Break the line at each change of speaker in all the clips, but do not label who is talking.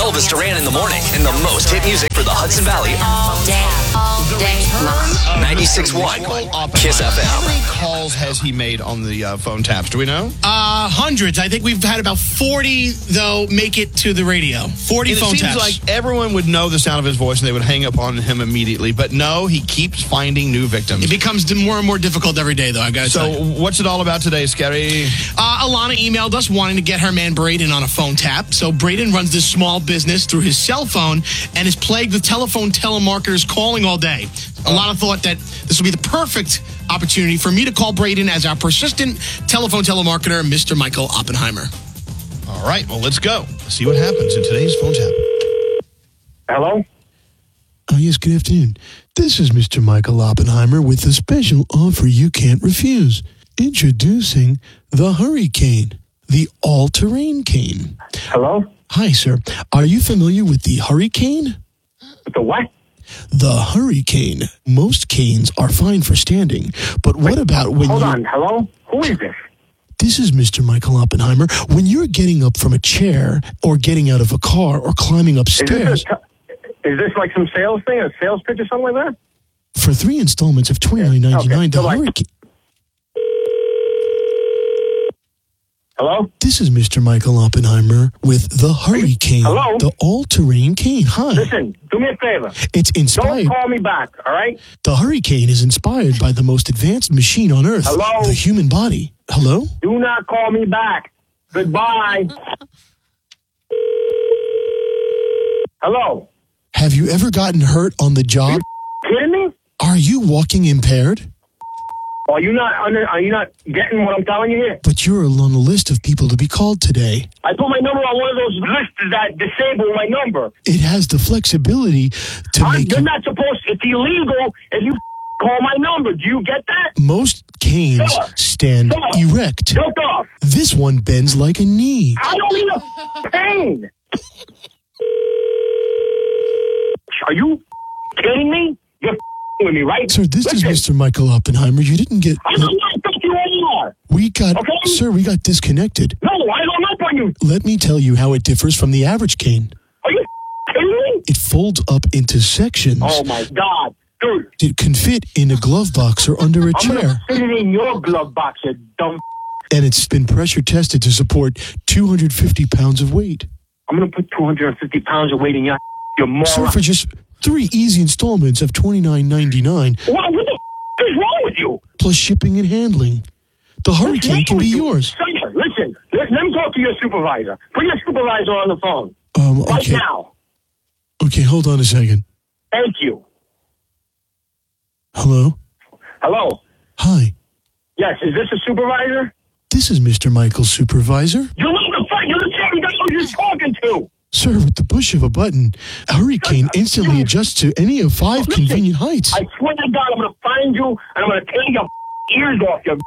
Elvis Duran in the morning and the most hit music for the Hudson Valley.
All day long.
96.1 Kiss FM.
How many calls has he made on the phone taps? Do we know?
Hundreds. I think we've had about 40, though, make it to the radio. 40
And
phone
it seems
taps.
like everyone would know the sound of his voice and they would hang up on him immediately. But no, he keeps finding new victims.
It becomes more and more difficult every day, though, I got to tell you.
So what's it all about today, Scary?
Alana emailed us wanting to get her man Braden on a phone tap. So Braden runs this small business through his cell phone and is plagued with telephone telemarketers calling all day. Alana thought that this would be the perfect opportunity for me to call Braden as our persistent telephone telemarketer, Mr. Michael Oppenheimer.
All right, well, let's go. Let's see what happens in today's phone tap.
Hello?
Oh, yes, good afternoon. This is Mr. Michael Oppenheimer with a special offer you can't refuse. Introducing the Hurricane, the all-terrain cane.
Hello?
Hi, sir. Are you familiar with the Hurricane?
The what?
The Hurricane. Most canes are fine for standing, but what about when
Hold
you...
on. Hello? Who is this?
This is Mr. Michael Oppenheimer. When you're getting up from a chair or getting out of a car or climbing upstairs...
Is this like some sales thing, a sales pitch or something like that?
For 3 installments of $29.99,
Okay,
the
so like-
Hurricane...
Hello?
This is Mr. Michael Oppenheimer with the Hurricane,
Hello?
the all-terrain cane. Hi.
Listen, do me a favor.
It's
Don't
inspired.
call me back, all right?
The Hurricane is inspired by the most advanced machine on Earth,
Hello?
the human body. Hello?
Do not call me back. Goodbye. Hello?
Have you ever gotten hurt on the job?
Kidding me?
Are you walking impaired?
Are you not getting what I'm telling you here?
But you're on a list of people to be called today.
I put my number on one of those lists that disable my number.
It has the flexibility to make
You're
you...
not supposed to. It's illegal if you call my number. Do you get that?
Most canes
Sir.
stand
Sir.
erect.
Shut off.
This one bends like a knee.
I don't need a pain. Are you kidding me? You're with me, right?
Sir, this
Listen,
is Mr. Michael Oppenheimer. You didn't get...
I don't know what you are.
We got...
Okay.
Sir, we got disconnected.
No, I don't know on you.
Let me tell you how it differs from the average cane.
Are you kidding me?
It folds up into sections.
Oh, my God. Dude,
It can fit in a glove box or under a
I'm going
chair.
to fit it in your glove box, you dumb.
And it's been pressure tested to support 250 pounds of weight.
I'm going to put 250 pounds of weight in your moron.
Sir, for just 3 easy installments of $29.99,
What the is wrong with you?
plus shipping and handling, the Hurricane can be yours.
Sir, listen, let me talk to your supervisor. Put your supervisor on the phone. Right
Okay.
now.
Okay, hold on a second.
Thank you.
Hello?
Hello?
Hi.
Yes, is this a supervisor?
This is Mr. Michael's supervisor.
You're the same guy who you're talking to.
Sir, with the push of a button, a Hurricane instantly adjusts to any of 5
Listen,
convenient heights.
I swear to God, I'm going to find you, and I'm going to tear your ears off you.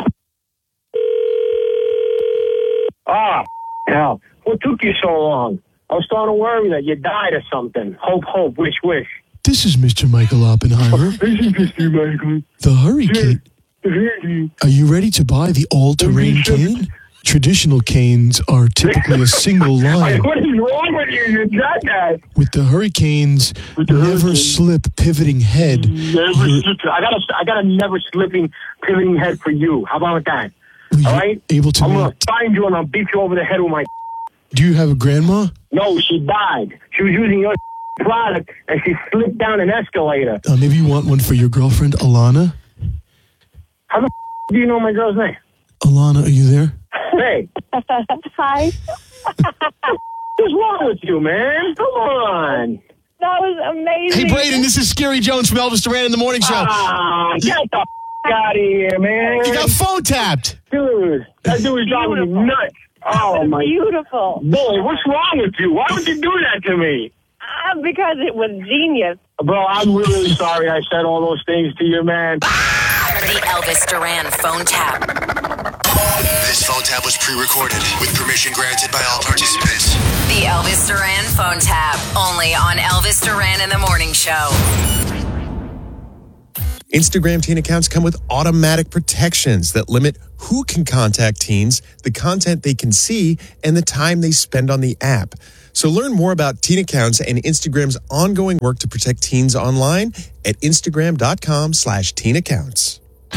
Hell. What took you so long? I was starting to worry that you died or something. Hope, wish.
This is Mr. Michael Oppenheimer.
This is Mr. Michael.
The Hurricane. Are you ready to buy the all-terrain cane? Traditional canes are typically a single line.
What is wrong with you? You're not that.
With the Hurricane's never slip pivoting head,
Never
you're
slip. I got a never slipping pivoting head for you. How about that? All right?
able to
I'm going
mount.
to find you and I'll beat you over the head with my...
Do you have a grandma?
No, she died. She was using your product and she slipped down an escalator.
Maybe you want one for your girlfriend, Alana?
How the do you know my girl's name?
Alana, are you there?
Hey.
Hi.
What's wrong with you, man? Come on.
That was amazing.
Hey, Braden, this is Scary Jones from Elvis Duran in the Morning Show.
Get the out of here, man.
You got phone tapped.
Dude, that dude is driving me nuts. Oh, my...
Beautiful.
Boy, what's wrong with you? Why would you do that to me?
Because it was genius.
Bro, I'm really sorry I said all those things to you, man.
The Elvis Duran phone tap.
This phone tap was pre-recorded with permission granted by all participants.
The Elvis Duran phone tap. Only on Elvis Duran in the Morning Show.
Instagram teen accounts come with automatic protections that limit who can contact teens, the content they can see, and the time they spend on the app. So learn more about teen accounts and Instagram's ongoing work to protect teens online at Instagram.com/teen accounts.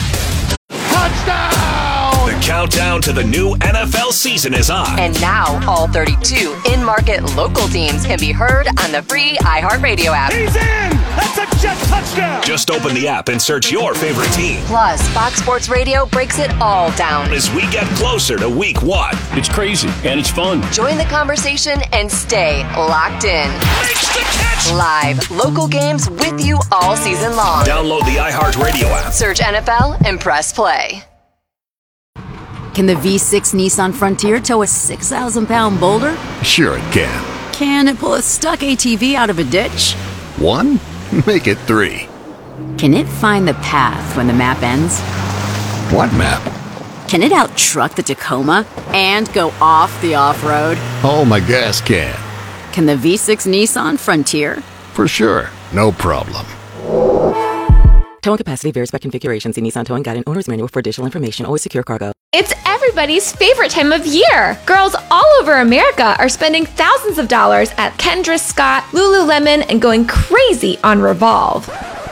The countdown to the new NFL season is on.
And now all 32 in-market local teams can be heard on the free iHeartRadio app.
He's in! That's a jet touchdown! Just open the app and search your favorite team.
Plus, Fox Sports Radio breaks it all down
as we get closer to week 1.
It's crazy and it's fun.
Join the conversation and stay locked in.
Makes the catch!
Live local games with you all season long.
Download the iHeartRadio app.
Search NFL and press play.
Can the V6 Nissan Frontier tow a 6,000-pound boulder?
Sure it can.
Can it pull a stuck ATV out of a ditch?
1? Make it 3.
Can it find the path when the map ends?
What map?
Can it out-truck the Tacoma and go off the off-road?
Oh, my gas can.
Can the V6 Nissan Frontier?
For sure. No problem.
Towing capacity varies by configuration. See Nissan Towing Guide and Owner's Manual for additional information. Always secure cargo.
It's everybody's favorite time of year. Girls all over America are spending thousands of dollars at Kendra Scott, Lululemon, and going crazy on Revolve.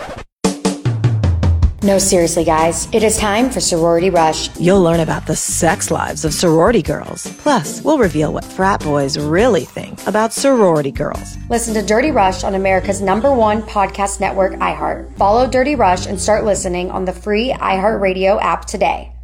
No, seriously, guys. It is time for Sorority Rush.
You'll learn about the sex lives of sorority girls. Plus, we'll reveal what frat boys really think about sorority girls.
Listen to Dirty Rush on America's #1 podcast network, iHeart. Follow Dirty Rush and start listening on the free iHeartRadio app today.